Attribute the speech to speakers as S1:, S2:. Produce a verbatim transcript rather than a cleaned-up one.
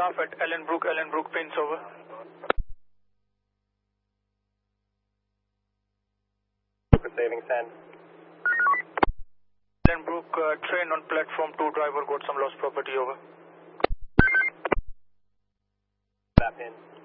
S1: staff at Ellenbrook, Ellenbrook pins, over.
S2: Receiving send.
S1: Ellenbrook, uh, train on platform two, driver got some lost property, over.
S2: Tap in.